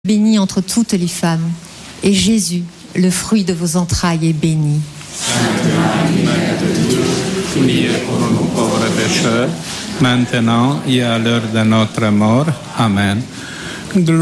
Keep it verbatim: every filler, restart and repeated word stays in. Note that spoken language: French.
bénie entre toutes les femmes, et Jésus, le fruit de vos entrailles, est béni. Sainte Marie, Mère de Dieu, priez pour nous pauvres pécheurs, maintenant et à l'heure de notre mort. Amen.